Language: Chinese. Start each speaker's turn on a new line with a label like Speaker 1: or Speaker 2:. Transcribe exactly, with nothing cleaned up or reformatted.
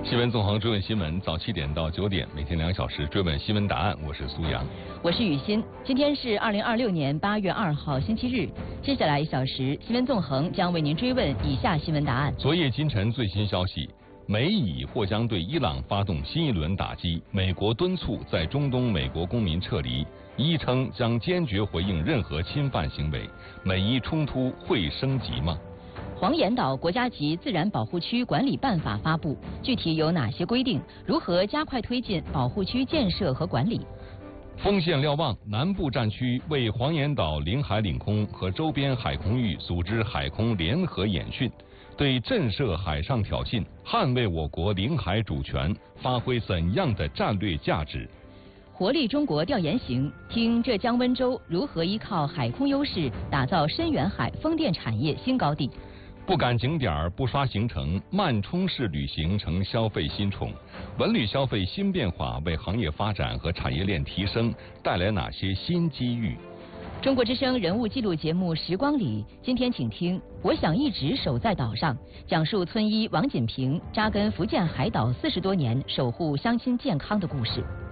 Speaker 1: 新闻纵横追问新闻，早七点到九点，每天两小时追问新闻答案。我是苏阳，
Speaker 2: 我是雨欣。今天是二零二六年八月二号，星期日。接下来一小时，新闻纵横将为您追问以下新闻答案。
Speaker 1: 昨夜今晨最新消息，美以或将对伊朗发动新一轮打击，美国敦促在中东美国公民撤离，伊称将坚决回应任何侵犯行为。美伊冲突会升级吗？
Speaker 2: 黄岩岛国家级自然保护区管理办法发布，具体有哪些规定？如何加快推进保护区建设和管理？
Speaker 1: 锋线瞭望，南部战区为黄岩岛领海领空和周边海空域组织海空联合演训，对震慑海上挑衅、捍卫我国领海主权发挥怎样的战略价值？
Speaker 2: 活力中国调研行，听浙江温州如何依靠海空优势打造深远海风电产业新高地。
Speaker 1: 不赶景点不刷行程，慢充式旅行成消费新宠。文旅消费新变化为行业发展和产业链提升带来哪些新机遇？
Speaker 2: 中国之声人物纪录节目《时光里》，今天请听《我想一直守在岛上》，讲述村医王锦平扎根福建海岛四十多年，守护乡亲健康的故事。